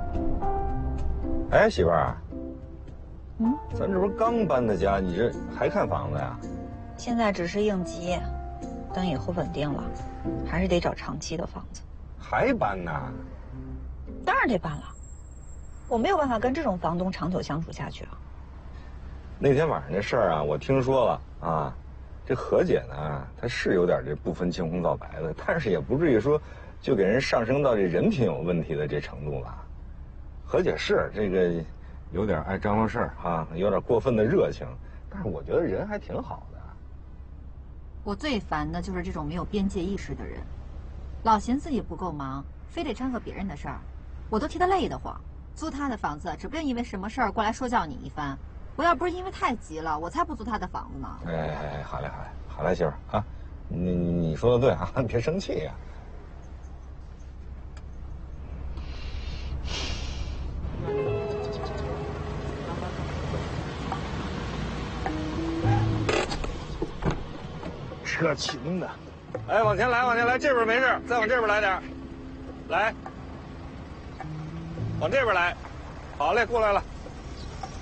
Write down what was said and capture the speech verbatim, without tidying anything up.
哎，媳妇儿， 嗯， 咱这不是刚搬的家，你这还看房子呀？ 现在只是应急，等以后稳定了，还是得找长期的房子。 还搬呢？ 当然得搬了，我没有办法跟这种房东长久相处下去啊。 那天晚上这事儿啊，我听说了啊。这何姐呢，她是有点这不分青红皂白的，但是也不至于说，就给人上升到这人品有问题的这程度了。何姐是这个有点爱张罗事儿啊，有点过分的热情，但是我觉得人还挺好的。 我最烦的就是这种没有边界意识的人，老嫌自己不够忙，非得掺和别人的事儿，我都替他累得慌。租他的房子，指不定因为什么事儿过来说教你一番。我要不是因为太急了，我才不租他的房子呢。 哎哎哎，好嘞好嘞好嘞，媳妇儿啊，你你说的对啊，别生气呀、车勤的，哎，往前来往前来，这边没事，再往这边来点，来，往这边来，好嘞，过来了。